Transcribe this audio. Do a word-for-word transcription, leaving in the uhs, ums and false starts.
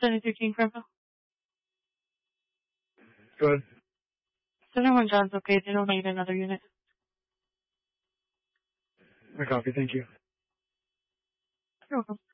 seventy-two King Grandpa. Go ahead. seventy-one John's okay. They don't need another unit. I copy. Thank you. You're welcome.